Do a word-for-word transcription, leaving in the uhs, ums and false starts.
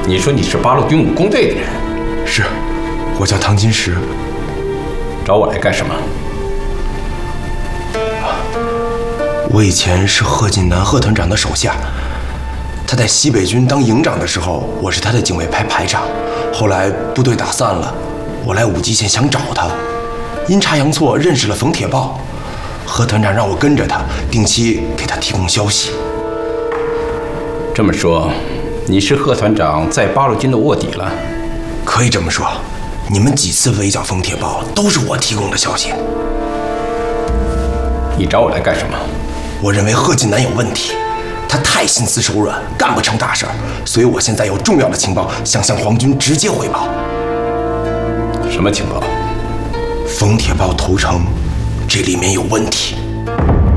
你说你是八路军武工队的人？ 是，我叫唐金石。 找我来干什么？ 我以前是贺锦南贺团长的手下，他在西北军当营长的时候，我是他的警卫排排长。后来部队打散了，我来武吉县想找他，阴差阳错认识了冯铁豹，贺团长让我跟着他，定期给他提供消息。 这么说，你是贺团长在八路军的卧底了？ 可以这么说，你们几次围剿冯铁豹都是我提供的消息。 你找我来干什么？ 我认为贺锦南有问题，他太心慈手软，干不成大事儿，所以我现在有重要的情报想向皇军直接汇报。 什么情报？ 冯铁豹投诚，这里面有问题。